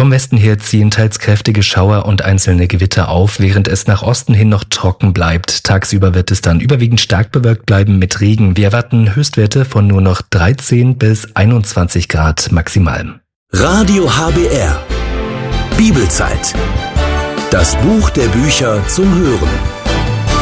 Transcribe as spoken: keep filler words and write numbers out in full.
Vom Westen her ziehen teils kräftige Schauer und einzelne Gewitter auf, während es nach Osten hin noch trocken bleibt. Tagsüber wird es dann überwiegend stark bewölkt bleiben mit Regen. Wir erwarten Höchstwerte von nur noch dreizehn bis einundzwanzig Grad maximal. Radio H B R. Bibelzeit. Das Buch der Bücher zum Hören.